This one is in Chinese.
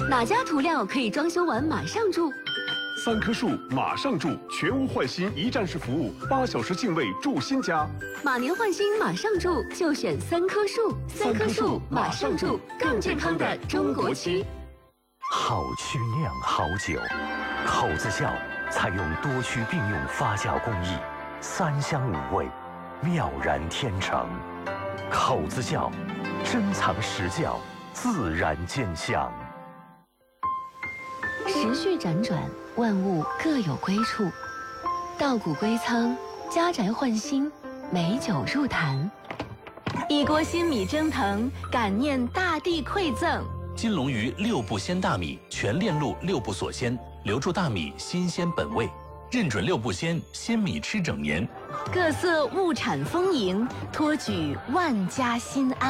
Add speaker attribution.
Speaker 1: 哪家涂料可以装修完马上住
Speaker 2: ？3棵树马上住，全屋换新一站式服务，8小时净位住新家。
Speaker 1: 马年换新马上住，就选3棵树。3棵树马上住，更健康的中国漆。
Speaker 3: 好曲酿好酒，口子窖采用多区并用发酵工艺，3香5味，妙然天成。口子窖，珍藏实窖，自然见香。
Speaker 1: 时序辗转，万物各有归处。稻谷归仓，家宅换新，美酒入坛。一锅新米蒸腾，感念大地馈赠。
Speaker 4: 金龙鱼6步鲜大米，全链路6步锁鲜，留住大米新鲜本味，认准6步鲜，鲜米吃整年。
Speaker 1: 各色物产丰盈，托举万家心安。